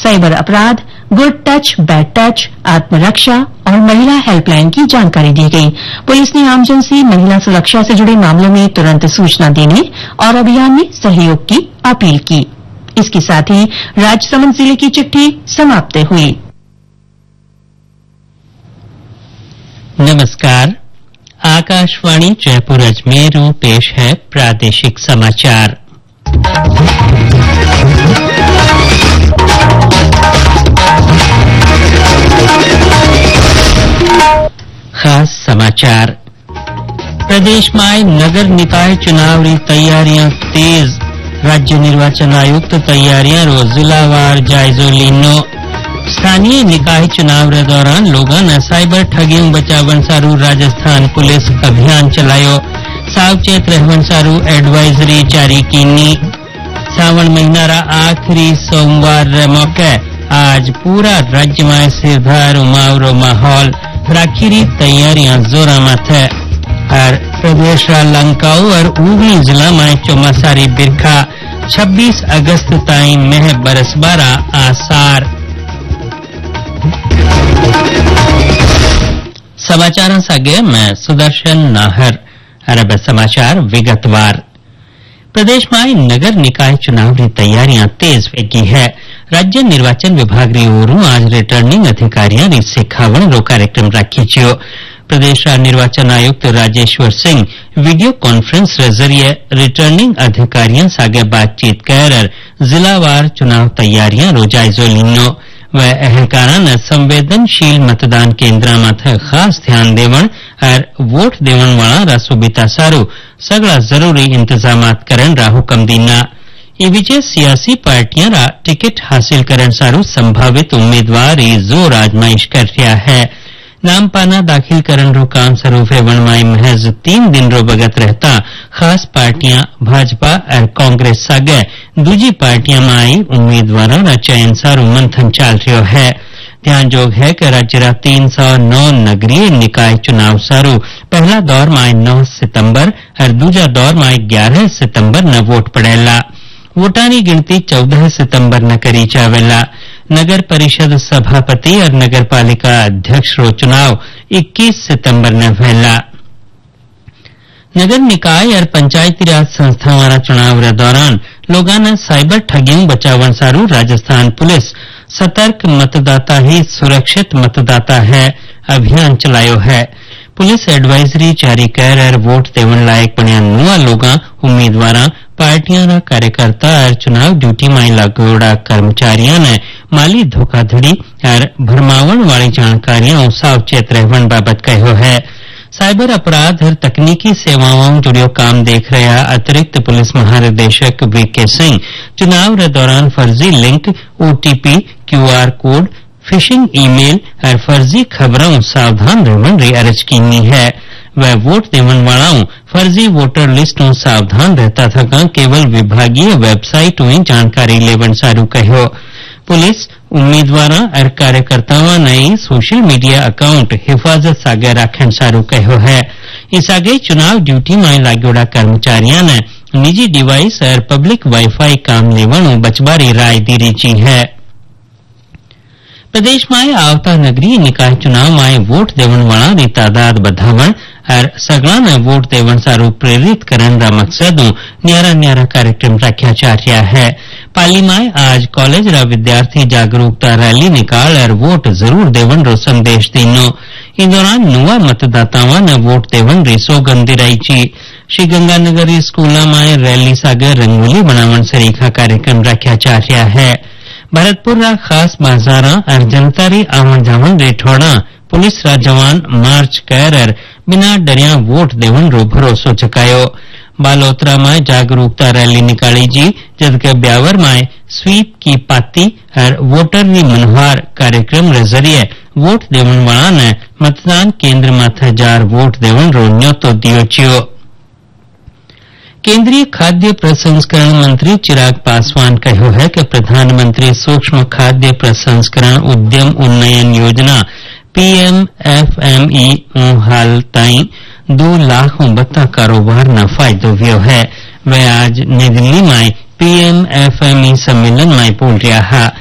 Cyber अपराध, good touch, bad touch, आत्मरक्षा और महिला हेल्पलाइन की जानकारी दी गई। पुलिस ने आमजन से महिला सुरक्षा से जुड़े मामलों में तुरंत सूचना देने और अभियान में सहयोग की अपील की। इसके साथ ही राजसमंद जिले की चिट्ठी समाप्त हुई। नमस्कार, आकाशवाणी जयपुर अजमेर पेश है प्रादेशिक समाचार। खास समाचार। प्रदेश में नगर निकाय चुनाव री तैयारियां तेज। राज्य निर्वाचन आयुक्त तैयारियां रो जिलावार जायजो लीनो। स्थानीय निकाय चुनाव रे दौरान लोगों ने साइबर ठगियों बचावन सारू राजस्थान पुलिस अभियान चलायो। सावचेत रहवन सारू एडवाइजरी जारी कीनी। सावन महीना रा आखिरी सोमवार रे मौके आज पूरा राज्य में सिरधार उमावरो माहौल। राखी री तैयारियां जोरा में थे। और प्रदेश रा लंकाऊ और ऊगली जिला में चौमासारी बिरखा। 26 अगस्त ताई मेह बरसबारा आसार। समाचार सागे मैं सुदर्शन नाहर। अरब समाचार विगतवार। प्रदेश में नगर निकाय चुनाव की तैयारियां तेज वेगी है। राज्य निर्वाचन विभाग री ओरू आज रिटर्निंग अधिकारियों री सिखावण रो कार्यक्रम राखी छो। प्रदेश निर्वाचन आयुक्त राजेश्वर सिंह वीडियो कॉन्फ्रेंस रे जरिए रिटर्निंग अधिकारियों सागे बातचीत कर जिलावार चुनाव तैयारियां रो जायजो लीनो। व अहलकारा ने संवेदनशील मतदान केन्द्र माथे खास ध्यान देवण और वोट देवण वाला रा सुविधा सारू सगळा जरूरी इंतजामात करन रा हुकम दीना। ए विचे सियासी पार्टियां रा टिकट हासिल करन सारू संभावित उम्मीदवार जोर आजमाइश कर रहा है। नाम पाना दाखिल करन रो काम शुरू होवन में महज 3 दिन रो बगत रहता खास पार्टियां भाजपा और कांग्रेस सागे दूजी पार्टियां में आई उम्मीदवारों रा चयन सारू मंथन चल रहो है। ध्यान जोग है कि राज्य रा 309 नगरीय निकाय चुनाव सारू पहला दौर में 9 सितंबर और दूजा दौर में 11 सितंबर न वोट पड़ेला। वोटानी गिनती 14 सितंबर न करी जावेला। नगर परिषद सभापति और नगर पालिका अध्यक्ष रो चुनाव 21 सितंबर न भेला। नगर निकाय और पंचायती राज संस्थावां रा चुनाव रे दौरान लोगां ने साइबर ठगियों बचावन सारू राजस्थान पुलिस सतर्क मतदाता ही सुरक्षित मतदाता है अभियान चलायो है। पुलिस एडवाइजरी जारी कर और वोट देवन लायक बनिया नुआ लोगां उम्मीदवारां पार्टियां रा कार्यकर्ता और चुनाव ड्यूटी में लागोड़ा कर्मचारियों ने माली धोखाधड़ी और भरमावण वाली जानकारियां सावचेत रहवन बाबत कहो है। साइबर अपराध और तकनीकी सेवाओं जुड़ियो काम देख रहा अतिरिक्त पुलिस महानिदेशक वीके सिंह चुनाव रे दौरान फर्जी link, OTP, QR code, phishing email और फर्जी खबरों सावधान रहवन री अर्ज कीनी है। वह वोट देवन वालाओं फर्जी वोटर लिस्टों सावधान रहता था केवल विभागीय वेबसाइट में जानकारी लेवन सारू कहो। पुलिस उम्मीदवार और कार्यकर्ताओं ने सोशल मीडिया अकाउंट हिफाजत सागे राखण सारू कहो है। इस आगे चुनाव ड्यूटी में लागोड़ा कर्मचारियों ने निजी डिवाइस और पब्लिक वाईफाई काम लेवण बचबारी राय दी रीची है। प्रदेश में आवता नगरीय निकाय चुनाव में वोट देवन वाला री तादाद बढ़ावण और सगला ने वोट देवन सारू प्रेरित करन रा मकसदों न्यारा न्यारा कार्यक्रम रखा जा रहा है। पाली में आज कॉलेज रा विद्यार्थी जागरूकता रैली निकाल और वोट जरूर देवन रो संदेश दीनो। इस दौरान नुआ मतदाताओं ने वोट देवन री सौगंध दिलाई छी। श्री गंगानगर स्कूल में रैली सागर रंगोली बनावन सरीखा कार्यक्रम रखा जा रहा है। भरतपुर रा खास बाजारा और जनता री आवन जावन रे ठोड़ा पुलिस रा जवान मार्च कर बिना डरिया वोट देवन रो भरोसो चकायो। बालोतरा में जागरूकता रैली निकाली जी जबकि ब्यावर में स्वीप की पाती और वोटर री मनोहार कार्यक्रम रे जरिए वोट देवन वाला ने मतदान केंद्र माथे जार वोट देवन रो न्योतो दियो छियो। केंद्रीय खाद्य प्रसंस्करण मंत्री चिराग पासवान कहो है कि प्रधानमंत्री सूक्ष्म खाद्य प्रसंस्करण उद्यम उन्नयन योजना पीएमएफएमई हाल ताई 2 लाख बत्ता कारोबार न फायदो व्यो है। वह आज नई दिल्ली में पीएमएफएमई सम्मेलन में बोल रहा है।